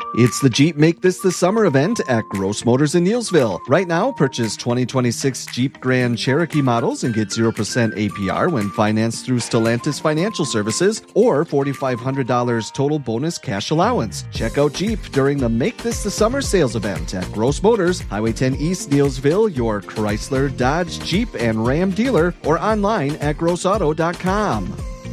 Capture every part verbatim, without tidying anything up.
It's the Jeep Make This the Summer event at Gross Motors in Neilsville. Right now, purchase twenty twenty-six Jeep Grand Cherokee models and get zero percent A P R when financed through Stellantis Financial Services or four thousand five hundred dollars total bonus cash allowance. Check out Jeep during the Make This the Summer sales event at Gross Motors, Highway ten East, Neilsville, your Chrysler, Dodge, Jeep, and Ram dealer, or online at gross auto dot com.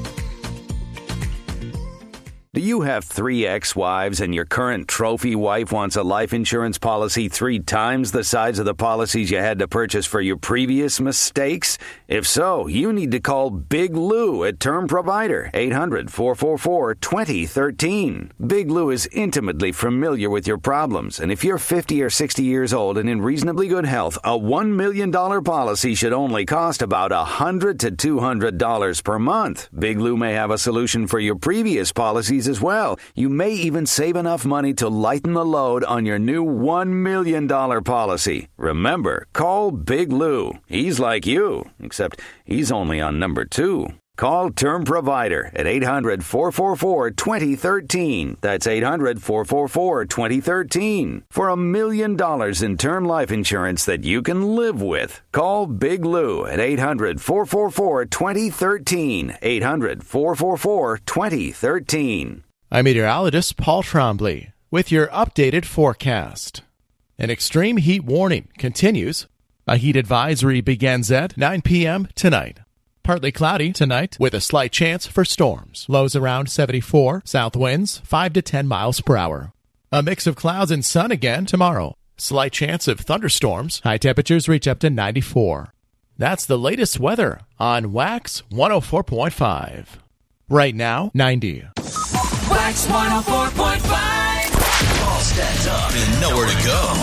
Do you have three ex-wives and your current trophy wife wants a life insurance policy three times the size of the policies you had to purchase for your previous mistakes? If so, you need to call Big Lou at Term Provider, eight hundred, four four four, two zero one three. Big Lou is intimately familiar with your problems, and if you're fifty or sixty years old and in reasonably good health, a one million dollars policy should only cost about one hundred to two hundred dollars per month. Big Lou may have a solution for your previous policies as well. You may even save enough money to lighten the load on your new one million dollars policy. Remember, call Big Lou. He's like you, except he's only on number two. Call Term Provider at eight hundred, four four four, two zero one three. That's eight hundred, four four four, two zero one three. For a million dollars in term life insurance that you can live with. Call Big Lou at eight hundred, four four four, two zero one three. eight hundred, four four four, two zero one three. I'm meteorologist Paul Trombley with your updated forecast. An extreme heat warning continues. A heat advisory begins at nine p.m. tonight. Partly cloudy tonight with a slight chance for storms. Lows around seventy-four, south winds five to ten miles per hour. A mix of clouds and sun again tomorrow. Slight chance of thunderstorms. High temperatures reach up to ninety-four. That's the latest weather on Wax one oh four point five. Right now, ninety. Wax one oh four point five. All stacked up and nowhere to go.